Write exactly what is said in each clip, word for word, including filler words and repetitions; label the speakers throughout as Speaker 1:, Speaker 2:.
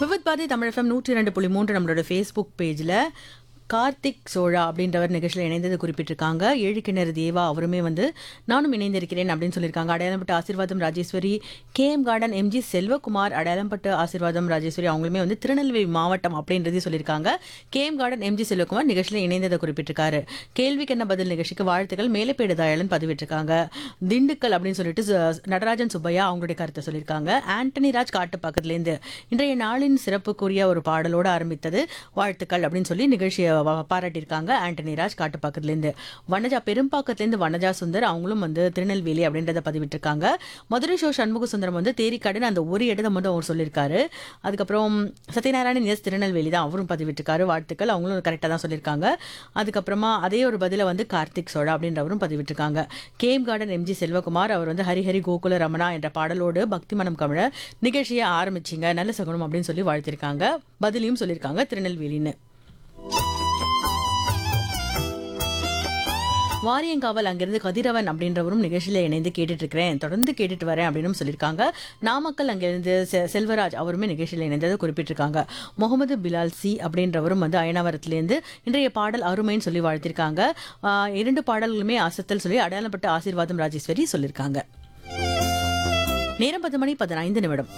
Speaker 1: Vividh Bharathi Tamil FM நூற்றி இரண்டு புள்ளி மூன்று நம்மளோட ஃபேஸ்புக் பேஜில் கார்த்திக் சோழா அப்படின்றவர் நிகழ்ச்சியில் இணைந்தது குறிப்பிட்டிருக்காங்க. ஏழு கிணறு தேவா அவருமே வந்து நானும் இணைந்திருக்கிறேன் அப்படின்னு சொல்லியிருக்காங்க. அடையாளம்பட்ட ஆசீர்வாதம் Rajeswari, K M garden MG Selvakumar, அடையாளம்பட்ட ஆசீர்வாதம் ராஜேஸ்வரி அவங்களுமே வந்து திருநெல்வேலி மாவட்டம் அப்படின்றதையும் சொல்லியிருக்காங்க. K M garden MG Selvakumar நிகழ்ச்சியில் இணைந்ததை குறிப்பிட்டிருக்காரு. கேள்விக்கு என்ன பதில் நிகழ்ச்சிக்கு வாழ்த்துக்கள் மேலப்பேடு தயாளன் பதிவிட்டிருக்காங்க. திண்டுக்கல் அப்படின்னு சொல்லிட்டு ச- நடராஜன் சுப்பையா அவங்களுடைய கருத்தை சொல்லியிருக்காங்க. ஆண்டனி ராஜ் காட்டுப்பாக்கத்துலேருந்து இன்றைய நாளின் சிறப்புக்குரிய ஒரு பாடலோடு ஆரம்பித்தது வாழ்த்துக்கள் அப்படின்னு சொல்லி நிகழ்ச்சியை வ- பாராட்டியிருக்காங்க. ஆண்டனி ராஜ் காட்டுப்பாக்கத்துலேருந்து. வனஜா பெரும்பாக்கத்துலேருந்து வனஜா சுந்தர் அவங்களும் வந்து திருநெல்வேலி அப்படின்றத பதிவிட்டிருக்காங்க. மதுரை ஷோ சண்முக சுந்தரம் வந்து தேரிக்காடுன்னு அந்த ஒரு இடத்தை மட்டும் அவர் சொல்லியிருக்காரு. அதுக்கப்புறம் சத்யநாராயணன் எஸ் திருநெல்வேலி தான் அவரும் பதிவிட்டிருக்காரு. வாழ்த்துக்கள் அவங்களும் கரெக்டாக தான் சொல்லியிருக்காங்க. அதுக்கப்புறமா அதே ஒரு பதிலை வந்து Karthik Chola அப்படின்றவரும் பதிவிட்டிருக்காங்க. Game garden MG Selvakumar அவர் வந்து ஹரிஹரி கோகுல ரமணா என்ற பாடலோடு பக்தி மனம் கமழ நிகழ்ச்சியை ஆரம்பிச்சிங்க நல்ல சகுனம் அப்படின்னு சொல்லி வாழ்த்திருக்காங்க. பதிலையும் சொல்லியிருக்காங்க திருநெல்வேலின்னு. வாரியங்காவல் அங்கிருந்து கதிரவன் அப்படின்றவரும் நிகழ்ச்சியில் இணைந்து கேட்டுட்டு இருக்கிறேன், தொடர்ந்து கேட்டுட்டு வரேன் அப்படின்னு சொல்லியிருக்காங்க. நாமக்கல் அங்கிருந்து செ- செல்வராஜ் அவருமே நிகழ்ச்சியில் இணைந்ததை குறிப்பிட்டிருக்காங்க. முகமது பிலால் சி அப்படின்றவரும் வந்து அயனாவரத்திலேருந்து இன்றைய பாடல் அருமைன்னு சொல்லி வாழ்த்திருக்காங்க. ஆஹ் இரண்டு பாடல்களுமே அசத்தல் சொல்லி அடையாளப்பட்ட ஆசீர்வாதம் ராஜேஸ்வரி சொல்லியிருக்காங்க. நேரம் பத்து மணி பதினைந்து நிமிடம்.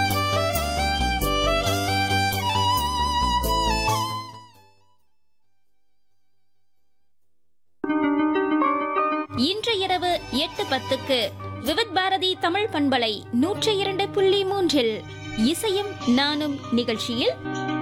Speaker 2: இன்று இரவு எட்டு பத்துக்கு விவித் பாரதி தமிழ் பண்பலை நூற்றி இரண்டு புள்ளி மூன்றில் இசையும் நானும் நிகழ்ச்சியில்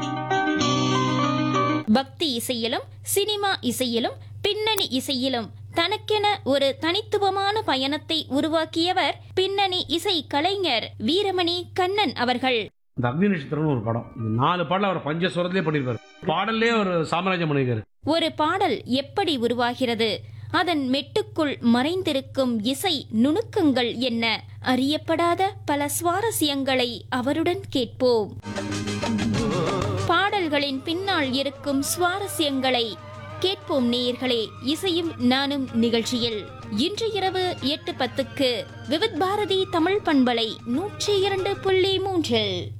Speaker 2: பக்தி இசையிலும் சினிமா இசையிலும் பின்னணி இசையிலும் தனக்கென ஒரு தனித்துவமான பயணத்தை உருவாக்கியவர் பின்னணி இசை கலைஞர் வீரமணி கண்ணன் அவர்கள்.
Speaker 3: இந்த அக்னி நட்சத்திரம்னு ஒரு படம், இந்த நாலு பாடல் அவர் பஞ்சஸ்வரத்திலே பண்ணியிருப்பாரு. பாடல்லே ஒரு சாம்ராஜ்யம் பண்ணியிருக்காரு.
Speaker 2: ஒரு பாடல் எப்படி உருவாகிறது, அதன் மெட்டுக்குள் மறைந்திருக்கும் இசை நுணுக்கங்கள் என்ன, அறியப்படாத பல சுவாரஸ்யங்களை அவருடன் கேட்போம். பாடல்களின் பின்னால் இருக்கும் சுவாரஸ்யங்களை கேட்போம் நேயர்களே. இசையும் நானும் நிகழ்ச்சியில் இன்று இரவு எட்டு பத்துக்கு விவித் பாரதி தமிழ் பண்பலை நூற்றி இரண்டு புள்ளி மூன்றில்.